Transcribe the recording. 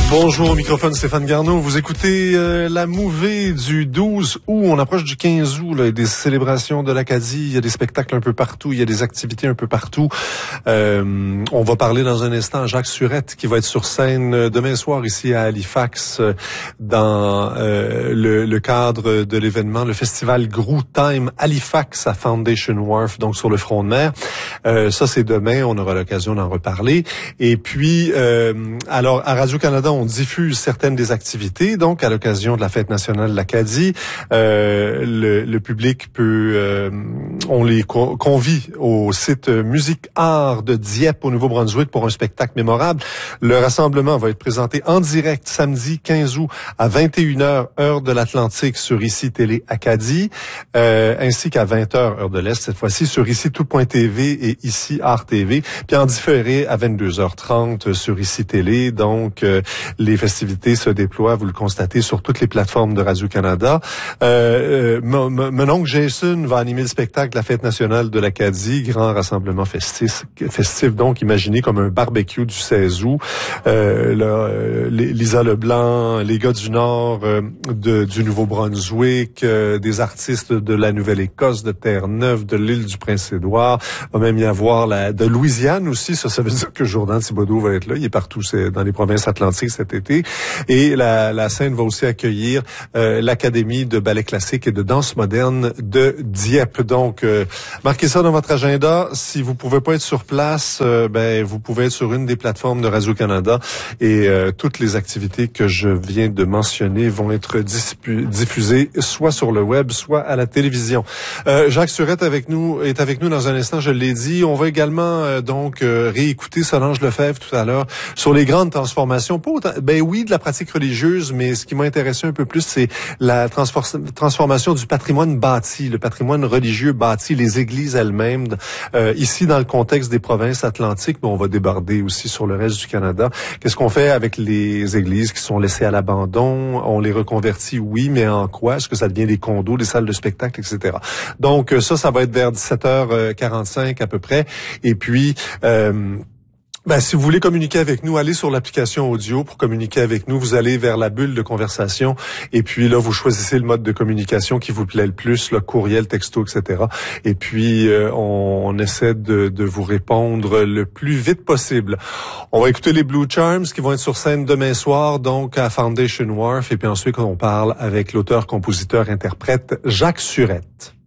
Bonjour, au microphone Stéphane Garneau. Vous écoutez la mouvée du 12 août. On approche du 15 août. Là, il y a des célébrations de l'Acadie. Il y a des spectacles un peu partout. Il y a des activités un peu partout. On va parler dans un instant à Jacques Surette qui va être sur scène demain soir ici à Halifax dans le cadre de l'événement, le festival Groo Time Halifax à Foundation Wharf, donc sur le front de mer. Ça, c'est demain. On aura l'occasion d'en reparler. Et puis, alors, à Radio-Canada, on diffuse certaines des activités, donc à l'occasion de la Fête nationale de l'Acadie. Le public peut... on les convie au site Musique Art de Dieppe au Nouveau-Brunswick pour un spectacle mémorable. Le rassemblement va être présenté en direct samedi 15 août à 21h, heure de l'Atlantique, sur ICI Télé Acadie, ainsi qu'à 20h, heure de l'Est, cette fois-ci, sur ICI Tout.tv et ICI Art TV, puis en différé à 22h30 sur ICI Télé. Donc, les festivités se déploient, vous le constatez, sur toutes les plateformes de Radio-Canada. Mon oncle Jason va animer le spectacle de la Fête nationale de l'Acadie, grand rassemblement festif donc imaginé comme un barbecue du 16 août. Lisa Leblanc, les gars du Nord du Nouveau-Brunswick, des artistes de la Nouvelle-Écosse, de Terre-Neuve, de l'île du Prince-Édouard. Il va même y avoir de Louisiane aussi. Ça veut dire que Jourdan Thibodeau va être là. Il est partout dans les provinces atlantiques cet été. Et la scène va aussi accueillir l'Académie de ballet classique et de danse moderne de Dieppe. Donc, marquez ça dans votre agenda. Si vous pouvez pas être sur place, vous pouvez être sur une des plateformes de Radio-Canada et toutes les activités que je viens de mentionner vont être diffusées soit sur le web, soit à la télévision. Jacques Surette est avec nous dans un instant, je l'ai dit. On va également réécouter Solange Lefebvre tout à l'heure sur les grandes transformations. Pas autant, oui, de la pratique religieuse, mais ce qui m'a intéressé un peu plus, c'est la transformation du patrimoine bâti, le patrimoine religieux bâti, les églises elles-mêmes. Ici, dans le contexte des provinces atlantiques, mais on va déborder aussi sur le reste du Canada. Qu'est-ce qu'on fait avec les églises qui sont laissées à l'abandon? On les reconvertit, oui, mais en quoi? Est-ce que ça devient des condos, des salles de spectacle, etc.? Donc, ça va être vers 17h45 à peu près. Et puis... si vous voulez communiquer avec nous, allez sur l'application audio pour communiquer avec nous. Vous allez vers la bulle de conversation et puis là, vous choisissez le mode de communication qui vous plaît le plus, le courriel, texto, etc. Et puis, on essaie de vous répondre le plus vite possible. On va écouter les Blue Charms qui vont être sur scène demain soir, donc à Foundation Wharf. Et puis ensuite, on parle avec l'auteur, compositeur, interprète Jacques Surette.